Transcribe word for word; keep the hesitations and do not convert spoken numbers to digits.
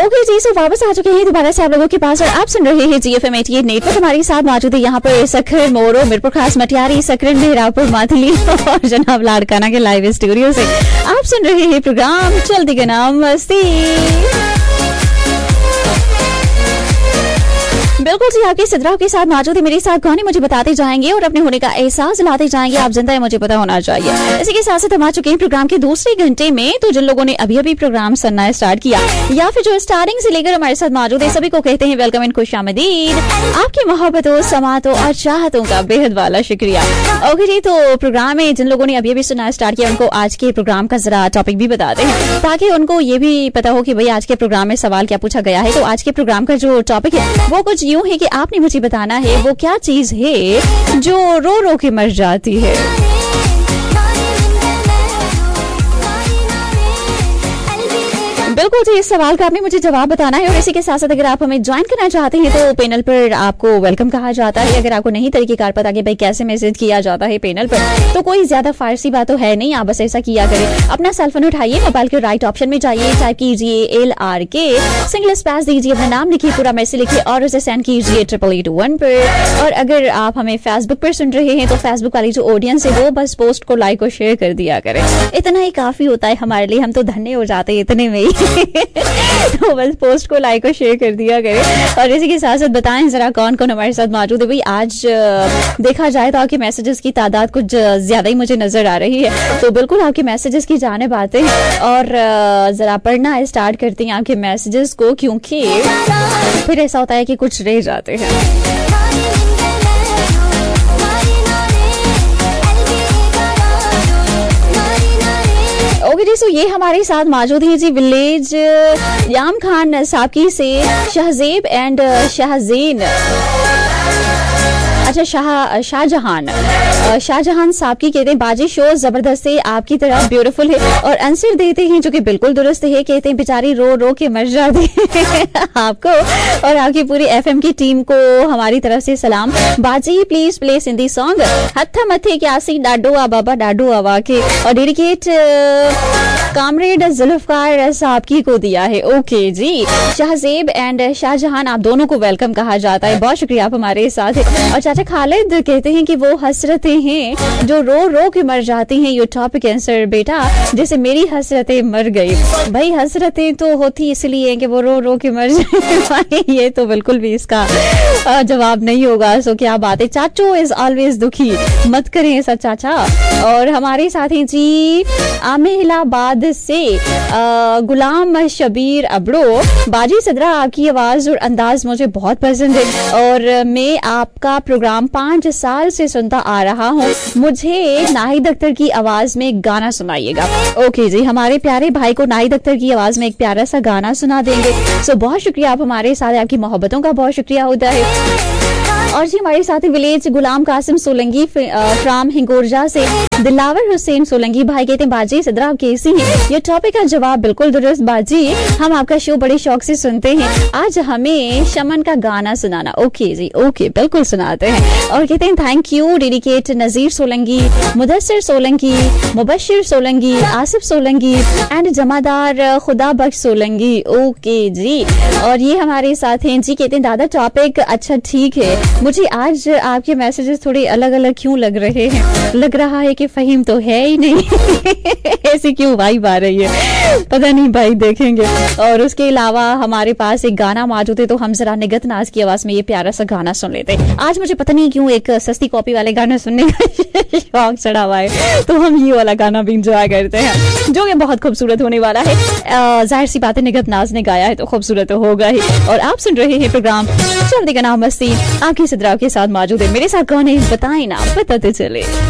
Okay जी, सो वापस आ चुके हैं दोबारा से आप लोगों के पास और आप सुन रहे हैं जी एफ एम अट्ठासी नेटवर्क। हमारे साथ मौजूद है यहाँ पर सखर मोरो, मिरपुर खास, मटियारी, सकरन, मेहरापुर, माथली और जनाब लाड़काना के लाइव स्टूडियो से आप सुन रहे हैं प्रोग्राम चलती का नाम मस्ती। बिल्कुल जी, आपके सिद्राव के साथ मौजूद है। मेरे साथ गाने मुझे बताते जाएंगे और अपने होने का एहसास दिलाते जाएंगे। आप जनता है, मुझे पता होना चाहिए। इसी के साथ साथ हम आ चुके हैं प्रोग्राम के दूसरे घंटे में। तो जिन लोगों ने अभी अभी प्रोग्राम सुनना स्टार्ट किया या फिर जो स्टार्टिंग से लेकर हमारे साथ मौजूद है, सभी को कहते हैं वेलकम एंड खुशामदीद। आपकी मोहब्बतों, समातों और चाहतों का बेहद वाला शुक्रिया। ओके जी, तो प्रोग्राम में जिन लोगों ने अभी अभी सुनना स्टार्ट किया उनको आज के प्रोग्राम का जरा टॉपिक भी बताते हैं ताकि उनको ये भी पता हो कि भाई आज के प्रोग्राम में सवाल क्या पूछा गया है। तो आज के प्रोग्राम का जो टॉपिक है वो कुछ यूं है कि आपने मुझे बताना है वो क्या चीज है जो रो रो के मर जाती है। बिल्कुल जी, इस सवाल का आपने मुझे जवाब बताना है और इसी के साथ साथ अगर आप हमें ज्वाइन करना चाहते हैं तो पैनल पर आपको वेलकम कहा जाता है। अगर आपको नहीं तरीकेकार पता कि भाई कैसे मैसेज किया जाता है पैनल पर, तो कोई ज्यादा फारसी बात तो है नहीं। आप बस ऐसा किया करें, अपना सेलफोन उठाइए, मोबाइल के राइट ऑप्शन में जाइए, टाइप कीजिए एल आर के, सिंगल स्पेस दीजिए, अपना नाम लिखिए, पूरा मैसेज लिखिए और उसे सेंड कीजिए ट्रिपल एट वन पर। और अगर आप हमें फेसबुक पर सुन रहे हैं तो फेसबुक वाली जो ऑडियंस है वो बस पोस्ट को लाइक और शेयर कर दिया करें। इतना ही काफी होता है हमारे लिए, हम तो धन्य हो जाते हैं इतने में ही। तो बस पोस्ट को लाइक और शेयर कर दिया करें। और इसी के साथ साथ बताएं जरा कौन कौन हमारे साथ मौजूद है। भाई आज देखा जाए तो आपके मैसेजेस की तादाद कुछ ज्यादा ही मुझे नजर आ रही है, तो बिल्कुल आपके मैसेजेस की जानिब आते हैं और जरा पढ़ना स्टार्ट करते हैं आपके मैसेजेस को, क्योंकि फिर ऐसा होता है कि कुछ रह जाते हैं। ओके जी, सो ये हमारे साथ मौजूद है जी विलेज याम खान साहब से शहजेब एंड शाहजेन, अच्छा शाह शाहजहान शाहजहान साहब की कहते हैं बाजी शो जबरदस्त है, आपकी तरह ब्यूटीफुल है और आंसर देते हैं जो कि बिल्कुल दुरुस्त है। कहते हैं बेचारी रो रो के मर जाती है। आपको और आपकी पूरी एफएम की टीम को हमारी तरफ से सलाम। बाजी प्लीज प्ले हिंदी सॉन्ग हत्था मथे क्यासी डाडो आ बाबा डाडो आवा के और डेडिकेट कामरेड जुल्फकार साहब की को दिया है। Okay ji, Shahzeb and Shah Jahan आप दोनों को वेलकम कहा जाता है, बहुत शुक्रिया आप हमारे साथ है। और चाचा खालिद कहते हैं कि वो हसरतें हैं जो रो रो के मर जाती हैं। यो टॉपिक आंसर बेटा, जैसे मेरी हसरतें मर गई। भाई हसरतें तो होती इसलिए कि वो रो रो के मर जाए। ये तो बिल्कुल भी इसका जवाब नहीं होगा। सो क्या बात है, चाचो इज ऑलवेज दुखी, मत करें ऐसा चाचा। और हमारे साथ हैं जी आमेलाबाद से गुलाम शबीर अबड़ो। बाजी सदरा आपकी आवाज और अंदाज मुझे बहुत पसंद है और मैं आपका प्रोग्राम पांच साल से सुनता आ रहा हूँ। मुझे नाहिद अख्तर की आवाज में एक गाना सुनाइएगा। ओके जी, हमारे प्यारे भाई को नाहिद अख्तर की आवाज में एक प्यारा सा गाना सुना देंगे। सो बहुत शुक्रिया आप हमारे साथ, आपकी मोहब्बतों का बहुत शुक्रिया होता है। और जी हमारे साथ village Ghulam Qasim Solanki from हिंगोरजा से दिलावर हुसैन सोलंकी भाई कहते हैं बाजी सदरा आप कैसी हैं। ये टॉपिक का जवाब बिल्कुल दुरुस्त बाजी, हम आपका शो बड़े शौक से सुनते हैं। आज हमें शमन का गाना सुनाना। ओके जी, ओके बिल्कुल सुनाते हैं। और कहते हैं thank you, dedicate Nazeer Solanki, Mudassir Solanki, Mubashir Solanki, Asif Solanki and जमादार खुदा बख्श सोलंकी। ओके जी, और ये हमारे साथ हैं जी कहते हैं दादा टॉपिक अच्छा ठीक है, मुझे आज आपके मैसेजेस थोड़े अलग अलग क्यों लग रहे हैं, लग रहा है कि फहीम तो है ही नहीं। ऐसी क्यों वाइब आ रही है पता नहीं भाई, देखेंगे। और उसके अलावा हमारे पास एक गाना मौजूद है, तो हम जरा निगत नाज की आवाज में ये प्यारा सा गाना सुन लेते हैं। आज मुझे पता नहीं क्यों एक सस्ती कॉपी वाले गाने सुनने का शौक चढ़ा हुआ है, तो हम ये वाला गाना भी इंजॉय करते हैं जो कि बहुत खूबसूरत होने वाला है। जाहिर सी बात है निगत नाज ने गाया है तो खूबसूरत तो होगा ही। और आप सुन रहे हैं प्रोग्राम चलती का नाम मस्ती, आपकी सिद्रा के साथ मौजूद है। मेरे साथ कौन है बताएं ना, बताते चले।